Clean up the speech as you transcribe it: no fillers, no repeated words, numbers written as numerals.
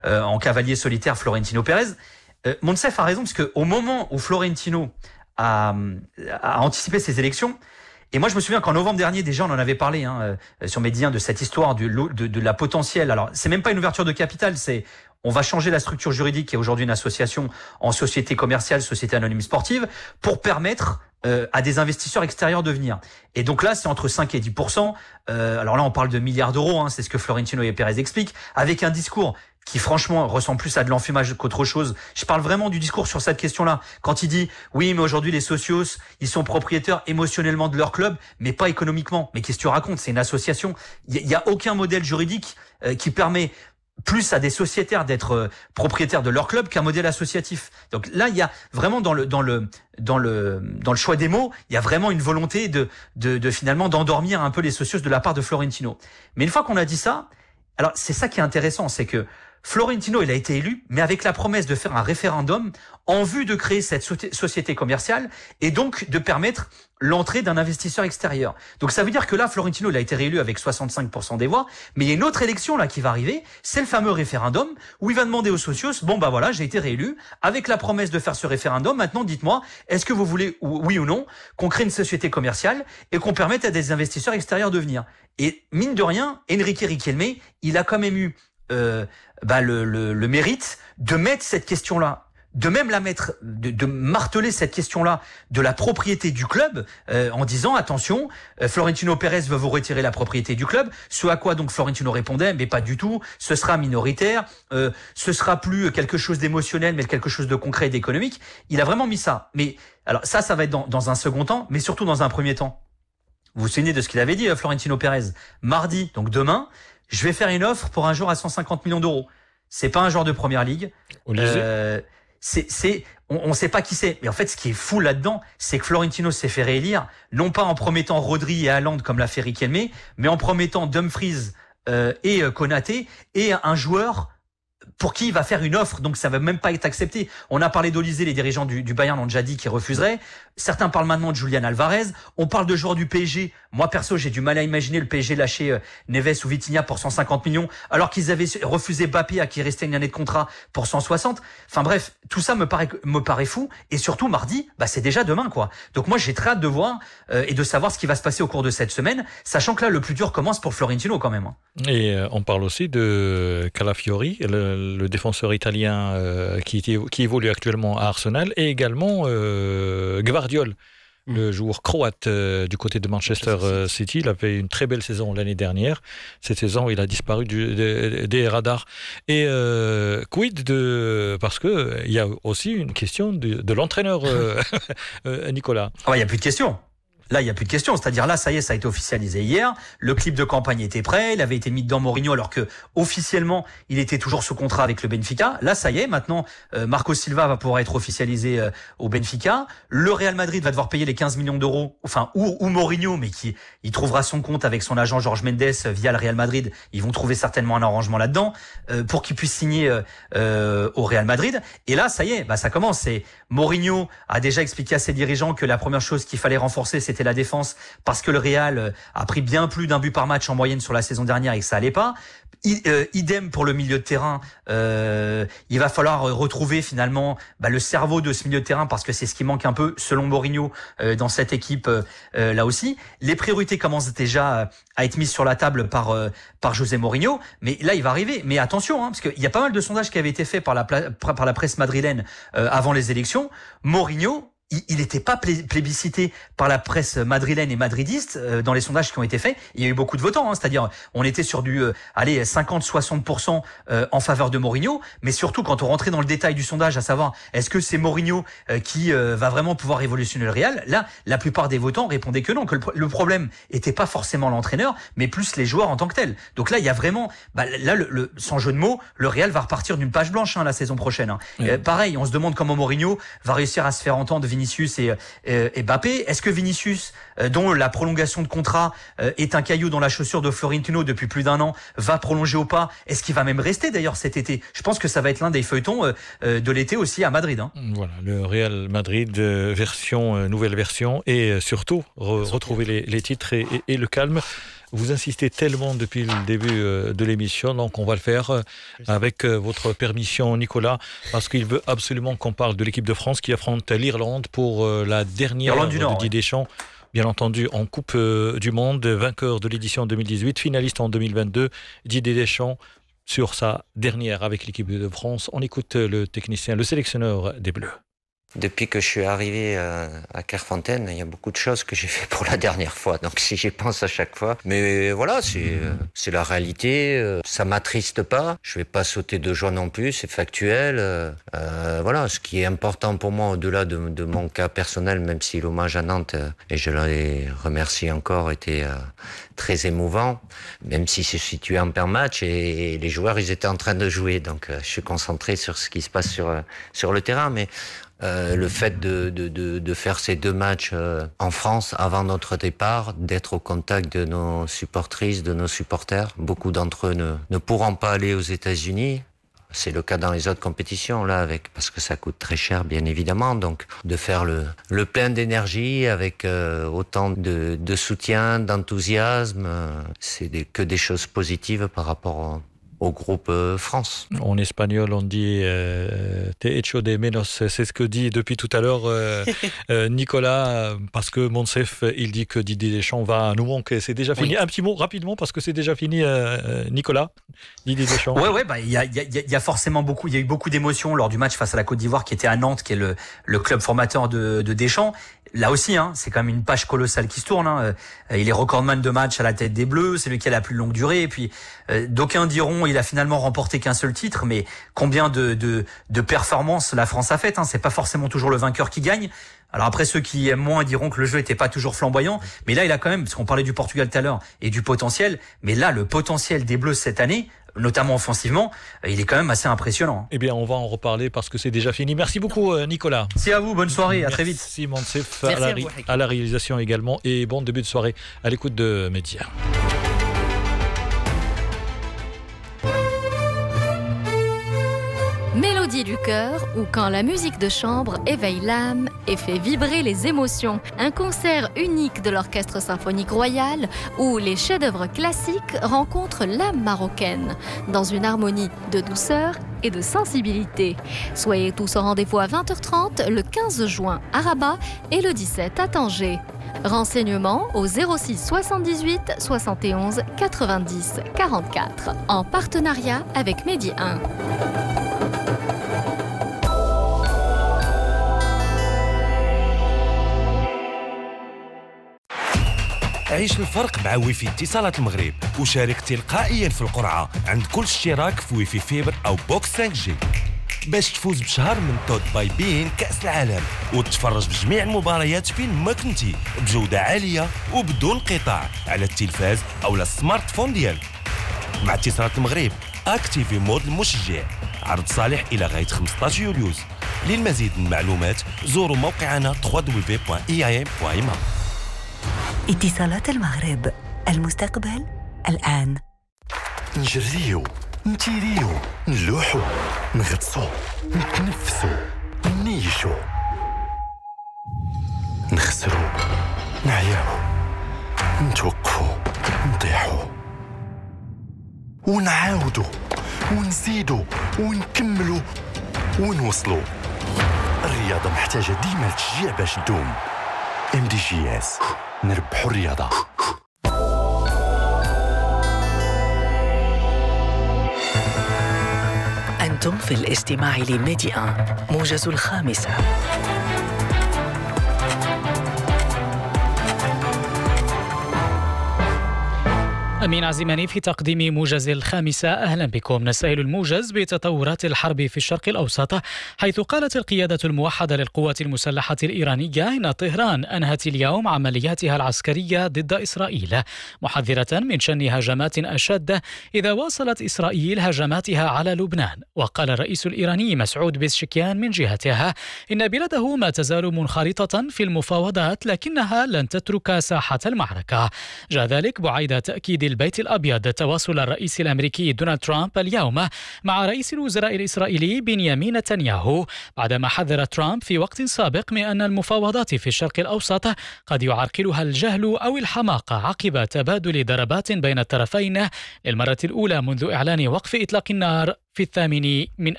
en cavalier solitaire Florentino Pérez. Monsef a raison, parce que au moment où Florentino a anticipé ces élections, et moi je me souviens qu'en novembre dernier déjà on en avait parlé sur Medi 1 de cette histoire de la potentielle. Alors c'est même pas une ouverture de capital, c'est on va changer la structure juridique qui est aujourd'hui une association en société commerciale, société anonyme sportive, pour permettre à des investisseurs extérieurs de venir. Et donc là, c'est entre 5 et 10%. Alors là, on parle de milliards d'euros, c'est ce que Florentino et Pérez expliquent, avec un discours qui franchement ressemble plus à de l'enfumage qu'autre chose. Je parle vraiment du discours sur cette question-là. Quand il dit « Oui, mais aujourd'hui, les socios, ils sont propriétaires émotionnellement de leur club, mais pas économiquement. » Mais qu'est-ce que tu racontes ? C'est une association. Il y a aucun modèle juridique qui permet plus à des sociétaires d'être propriétaires de leur club qu'un modèle associatif. Donc là, il y a vraiment dans le choix des mots, il y a vraiment une volonté de finalement d'endormir un peu les socios de la part de Florentino. Mais une fois qu'on a dit ça, alors c'est ça qui est intéressant, c'est que Florentino, il a été élu, mais avec la promesse de faire un référendum en vue de créer cette société commerciale et donc de permettre l'entrée d'un investisseur extérieur. Donc ça veut dire que là, Florentino, il a été réélu avec 65% des voix, mais il y a une autre élection là qui va arriver, c'est le fameux référendum où il va demander aux socios, bon bah voilà, j'ai été réélu, avec la promesse de faire ce référendum, maintenant dites-moi, est-ce que vous voulez, oui ou non, qu'on crée une société commerciale et qu'on permette à des investisseurs extérieurs de venir. Et mine de rien, Enrique Riquelme, il a quand même eu le mérite de mettre cette question-là, de même la mettre, de marteler cette question-là de la propriété du club en disant attention, Florentino Pérez veut vous retirer la propriété du club. Ce à quoi donc Florentino répondait mais pas du tout, ce sera minoritaire, ce sera plus quelque chose d'émotionnel mais quelque chose de concret et d'économique. Il a vraiment mis ça. Mais alors ça va être dans un second temps, mais surtout dans un premier temps. Vous vous souvenez de ce qu'il avait dit Florentino Pérez mardi, donc demain. Je vais faire une offre pour un joueur à 150 millions d'euros. C'est pas un joueur de première ligue. On sait pas qui c'est. Mais en fait, ce qui est fou là-dedans, c'est que Florentino s'est fait réélire, non pas en promettant Rodri et Haaland comme l'a fait Riquelme, mais en promettant Dumfries et Konaté et un joueur pour qui il va faire une offre, donc ça va même pas être accepté. On a parlé d'Olise, les dirigeants du Bayern ont déjà dit qu'ils refuseraient. Certains parlent maintenant de Julian Alvarez. On parle de joueurs du PSG. Moi, perso, j'ai du mal à imaginer le PSG lâcher Neves ou Vitinha pour 150 millions, alors qu'ils avaient refusé Mbappé à qui restait une année de contrat pour 160. Enfin bref, tout ça me paraît fou. Et surtout, mardi, c'est déjà demain, quoi. Donc moi, j'ai très hâte de voir et de savoir ce qui va se passer au cours de cette semaine, sachant que là, le plus dur commence pour Florentino quand même. Et on parle aussi de Calafiori, le défenseur italien qui évolue actuellement à Arsenal, et également Gvardiol, le joueur croate du côté de Manchester City. Il a fait une très belle saison l'année dernière. Cette saison, il a disparu des radars. Et parce que il y a aussi une question de l'entraîneur Nicolas. Il n'y a plus de questions. Là, il n'y a plus de question. C'est-à-dire là, ça y est, ça a été officialisé hier. Le clip de campagne était prêt. Il avait été mis dedans Mourinho alors que officiellement, il était toujours sous contrat avec le Benfica. Là, ça y est. Maintenant, Marco Silva va pouvoir être officialisé au Benfica. Le Real Madrid va devoir payer les 15 millions d'euros. Enfin, ou Mourinho, mais il trouvera son compte avec son agent Jorge Mendes via le Real Madrid. Ils vont trouver certainement un arrangement là-dedans pour qu'il puisse signer au Real Madrid. Et là, ça y est, ça commence. C'est Mourinho a déjà expliqué à ses dirigeants que la première chose qu'il fallait renforcer, c'était la défense, parce que le Real a pris bien plus d'un but par match en moyenne sur la saison dernière et que ça allait pas. Idem pour le milieu de terrain. Il va falloir retrouver finalement le cerveau de ce milieu de terrain, parce que c'est ce qui manque un peu selon Mourinho dans cette équipe là aussi. Les priorités commencent déjà à être mises sur la table par José Mourinho, mais là il va arriver. Mais attention, parce qu'il y a pas mal de sondages qui avaient été faits par la presse madrilène avant les élections. Mourinho, il n'était pas plébiscité par la presse madrilène et madridiste dans les sondages qui ont été faits. Il y a eu beaucoup de votants, c'est-à-dire on était sur du 50-60% en faveur de Mourinho, mais surtout quand on rentrait dans le détail du sondage, à savoir est-ce que c'est Mourinho qui va vraiment pouvoir révolutionner le Real, là la plupart des votants répondaient que non, que le problème était pas forcément l'entraîneur, mais plus les joueurs en tant que tels. Donc là il y a vraiment sans jeu de mots, le Real va repartir d'une page blanche la saison prochaine. Pareil, on se demande comment Mourinho va réussir à se faire entendre Vinicius et Mbappé. Est-ce que Vinicius, dont la prolongation de contrat est un caillou dans la chaussure de Florentino depuis plus d'un an, va prolonger ou pas? Est-ce qu'il va même rester d'ailleurs cet été? Je pense que ça va être l'un des feuilletons de l'été aussi à Madrid. Voilà, le Real Madrid nouvelle version, et surtout retrouver les titres et le calme. Vous insistez tellement depuis le début de l'émission, donc on va le faire avec votre permission, Nicolas, parce qu'il veut absolument qu'on parle de l'équipe de France qui affronte l'Irlande pour la dernière Irlande du Nord, de Didier Deschamps. Bien entendu, en Coupe du Monde, vainqueur de l'édition 2018, finaliste en 2022, Didier Deschamps sur sa dernière avec l'équipe de France. On écoute le technicien, le sélectionneur des Bleus. Depuis que je suis arrivé à Clairefontaine, il y a beaucoup de choses que j'ai fait pour la dernière fois. Donc j'y pense à chaque fois. Mais voilà, c'est la réalité. Ça m'attriste pas. Je vais pas sauter de joie non plus. C'est factuel. Voilà, ce qui est important pour moi, au-delà de mon cas personnel, même si l'hommage à Nantes, et je les remercie encore, était très émouvant. Même si c'est situé en plein match et les joueurs, ils étaient en train de jouer. Donc je suis concentré sur ce qui se passe sur le terrain. Mais le fait de faire ces 2 matchs en France avant notre départ, d'être au contact de nos supportrices, de nos supporters. Beaucoup d'entre eux ne pourront pas aller aux États-Unis. C'est le cas dans les autres compétitions, là, parce que ça coûte très cher, bien évidemment. Donc, de faire le plein d'énergie avec autant de soutien, d'enthousiasme, c'est que des choses positives par rapport au groupe France. En espagnol, on dit te echo de menos. C'est ce que dit depuis tout à l'heure Nicolas, parce que Monsef, il dit que Didier Deschamps va nous manquer. C'est déjà fini. Un petit mot rapidement, parce que c'est déjà fini, Nicolas. Didier Deschamps. Ouais, bah il y a forcément il y a eu beaucoup d'émotions lors du match face à la Côte d'Ivoire, qui était à Nantes, qui est le club formateur de Deschamps. Là aussi, c'est quand même une page colossale qui se tourne. Il est recordman de match à la tête des Bleus, c'est lui qui a la plus longue durée. Et puis, d'aucuns diront, il a finalement remporté qu'un seul titre, mais combien de performances la France a faites. C'est pas forcément toujours le vainqueur qui gagne. Alors après, ceux qui aiment moins diront que le jeu était pas toujours flamboyant, mais là, il a quand même, parce qu'on parlait du Portugal tout à l'heure et du potentiel, mais là, le potentiel des Bleus cette année, notamment offensivement, il est quand même assez impressionnant. Eh bien, on va en reparler parce que c'est déjà fini. Merci beaucoup, Nicolas. C'est à vous, bonne soirée, à très vite. Merci, Monsef, à la réalisation également, et bon début de soirée à l'écoute de Média. Mélodie du cœur, ou quand la musique de chambre éveille l'âme et fait vibrer les émotions. Un concert unique de l'Orchestre Symphonique Royal où les chefs-d'œuvre classiques rencontrent l'âme marocaine dans une harmonie de douceur et de sensibilité. Soyez tous au rendez-vous à 20h30 le 15 juin à Rabat et le 17 à Tanger. Renseignements au 06 78 71 90 44 en partenariat avec Medi 1. عيش الفرق مع ويفي اتصالات المغرب وشارك تلقائيا في القرعة عند كل اشتراك في ويفي فيبر أو بوكس 5G باش تفوز بشهر من توت باي بين كأس العالم وتتفرج بجميع المباريات فين ما كنتي بجودة عالية وبدون انقطاع على التلفاز أو السمارت فون ديالك. مع اتصالات المغرب اكتيفي مود المشجع. عرض صالح إلى غاية 15 يوليوز. للمزيد من المعلومات زوروا موقعنا www.eim.ma. اتصالات المغرب، المستقبل الآن. نجريو، نتيريو، نلوحو، نغطسو، نتنفسو، نيشو، نخسرو، نعياو، نتوقفو، نطيحو، ونعاودو، ونزيدو، ونكملو، ونوصلو. الرياضة محتاجة ديما تشجيع باش تدوم. MDGS نربحو الرياضة. أنتم في الاستماع لميديا موجز الخامسة. أمين عزيماني في تقديم موجز الخامسة. أهلا بكم. نستهل الموجز بتطورات الحرب في الشرق الأوسط، حيث قالت القيادة الموحدة للقوات المسلحة الإيرانية إن طهران أنهت اليوم عملياتها العسكرية ضد إسرائيل، محذرة من شن هجمات أشد إذا واصلت إسرائيل هجماتها على لبنان. وقال الرئيس الإيراني مسعود بيزشكيان من جهتها إن بلاده ما تزال منخرطة في المفاوضات، لكنها لن تترك ساحة المعركة. جاء ذلك بعيد تأكيد البيت الأبيض تواصل الرئيس الأمريكي دونالد ترامب اليوم مع رئيس الوزراء الإسرائيلي بنيامين نتنياهو، بعدما حذر ترامب في وقت سابق من أن المفاوضات في الشرق الأوسط قد يعرقلها الجهل أو الحماقة عقب تبادل ضربات بين الطرفين للمرة الأولى منذ إعلان وقف إطلاق النار في 8